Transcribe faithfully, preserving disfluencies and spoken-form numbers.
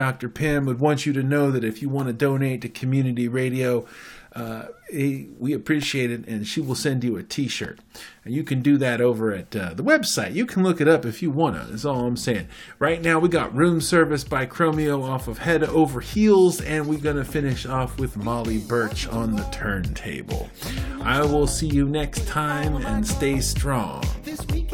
Doctor Pim would want you to know that if you want to donate to community radio, uh, we appreciate it, and she will send you a t-shirt. And you can do that over at uh, the website. You can look it up if you want to. That's all I'm saying. Right now, we got Room Service by Chromeo off of Head Over Heels, and we're going to finish off with Molly Birch on the turntable. I will see you next time, and stay strong.